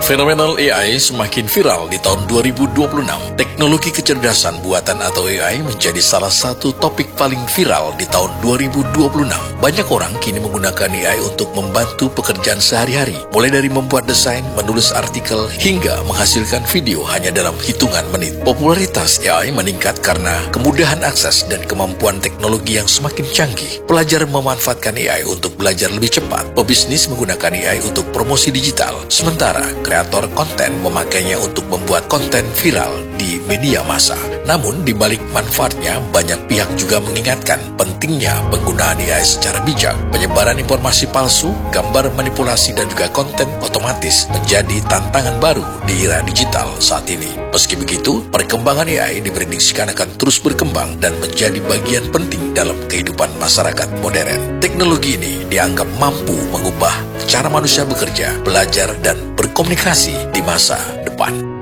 Fenomenal AI semakin viral di tahun 2026. Teknologi kecerdasan buatan atau AI menjadi salah satu topik paling viral di tahun 2026. Banyak orang kini menggunakan AI untuk membantu pekerjaan sehari-hari, mulai dari membuat desain, menulis artikel, hingga menghasilkan video hanya dalam hitungan menit. Popularitas AI meningkat karena kemudahan akses dan kemampuan teknologi yang semakin canggih. Pelajar memanfaatkan AI untuk belajar lebih cepat. Pebisnis menggunakan AI untuk promosi digital, sementara kreator konten memakainya untuk membuat konten viral di media massa. Namun, di balik manfaatnya, banyak pihak juga mengingatkan pentingnya penggunaan AI secara bijak. Penyebaran informasi palsu, gambar manipulasi, dan juga konten otomatis menjadi tantangan baru di era digital saat ini. Meski begitu, perkembangan AI diprediksikan akan terus berkembang dan menjadi bagian penting dalam kehidupan masyarakat modern. Teknologi ini dianggap mampu mengubah cara manusia bekerja, belajar, dan berkomunikasi di masa depan.